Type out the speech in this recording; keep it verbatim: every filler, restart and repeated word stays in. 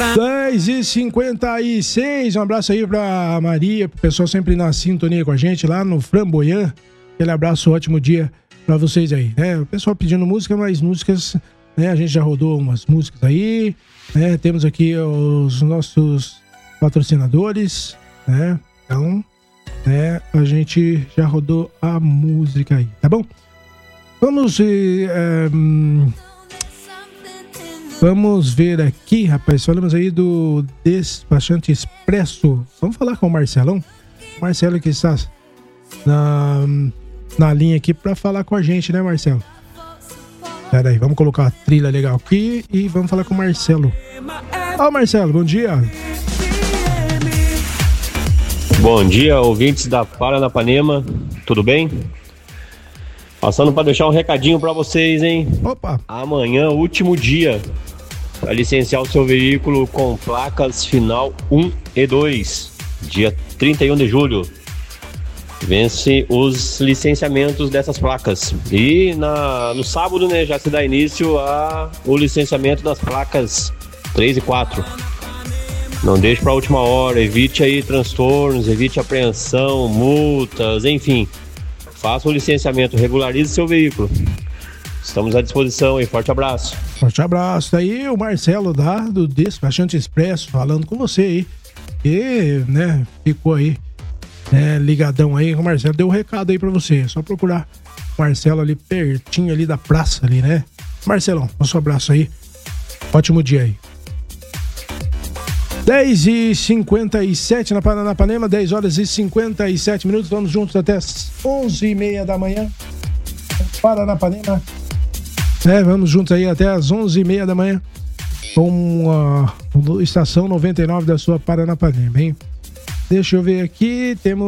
dez e cinquenta e seis, um abraço aí pra Maria, pro pessoal sempre na sintonia com a gente lá no Framboyant. Aquele abraço, ótimo dia pra vocês aí, né? O pessoal pedindo música, mas músicas, né? A gente já rodou umas músicas aí, né? Temos aqui os nossos patrocinadores, né? Então, né? A gente já rodou a música aí, tá bom? Vamos é, vamos ver aqui, rapaz. Falamos aí do Despachante Expresso. Vamos falar com o Marcelão. Marcelo que está na, na linha aqui para falar com a gente, né, Marcelo? Pera aí, vamos colocar a trilha legal aqui e vamos falar com o Marcelo. Ó, Marcelo, bom dia. Bom dia, ouvintes da Paranapanema. Tudo bem? Passando para deixar um recadinho para vocês, hein? Opa! Amanhã, último dia para licenciar o seu veículo com placas final um e dois. Dia trinta e um de julho. Vence os licenciamentos dessas placas. E na, no sábado, né, já se dá início ao licenciamento das placas três e quatro. Não deixe para a última hora, evite aí transtornos, evite apreensão, multas, enfim. Faça o licenciamento, regularize seu veículo. Estamos à disposição aí, forte abraço. Forte abraço. Daí o Marcelo da, do Despachante Expresso falando com você aí. E, né, ficou aí, né, ligadão aí. O Marcelo deu um recado aí pra você. É só procurar o Marcelo ali pertinho ali da praça ali, né? Marcelão, nosso abraço aí. Ótimo dia aí. dez e cinquenta e sete na Paranapanema, dez horas e cinquenta e sete minutos. Vamos juntos até as onze e meia da manhã. Paranapanema. É, vamos juntos aí até as onze e meia da manhã com a Estação noventa e nove da sua Paranapanema, hein? Deixa eu ver aqui, temos